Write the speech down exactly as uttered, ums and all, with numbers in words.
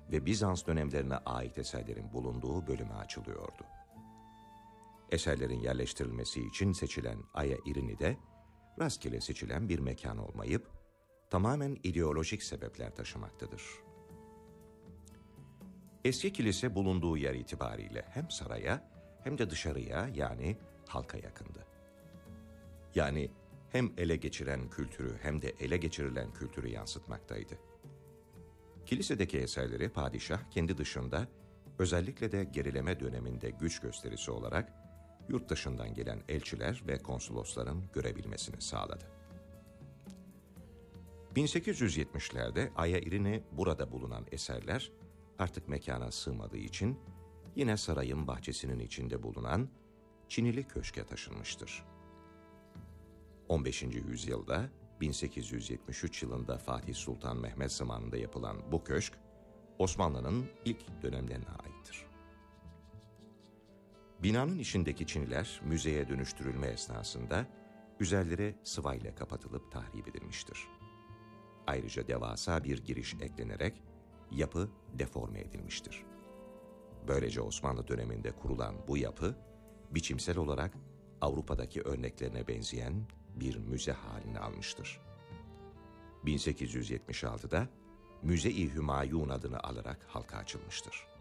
ve Bizans dönemlerine ait eserlerin bulunduğu bölüme açılıyordu. Eserlerin yerleştirilmesi için seçilen Aya İrini'de rastgele seçilen bir mekan olmayıp tamamen ideolojik sebepler taşımaktadır. Eski kilise bulunduğu yer itibariyle hem saraya hem de dışarıya yani halka yakındı. Yani hem ele geçiren kültürü hem de ele geçirilen kültürü yansıtmaktaydı. Kilisedeki eserleri padişah kendi dışında, özellikle de gerileme döneminde güç gösterisi olarak yurt dışından gelen elçiler ve konsolosların görebilmesini sağladı. bin sekiz yüz yetmişlerde Aya İrini burada bulunan eserler artık mekana sığmadığı için yine sarayın bahçesinin içinde bulunan Çinili Köşk'e taşınmıştır. on beşinci yüzyılda bin sekiz yüz yetmiş üç yılında Fatih Sultan Mehmet zamanında yapılan bu köşk, Osmanlı'nın ilk dönemlerine aittir. Binanın içindeki Çiniler müzeye dönüştürülme esnasında üzerleri sıvayla kapatılıp tahrip edilmiştir. Ayrıca devasa bir giriş eklenerek yapı deforme edilmiştir. Böylece Osmanlı döneminde kurulan bu yapı, biçimsel olarak Avrupa'daki örneklerine benzeyen bir müze halini almıştır. bin sekiz yüz yetmiş altıda Müze-i Hümayun adını alarak halka açılmıştır.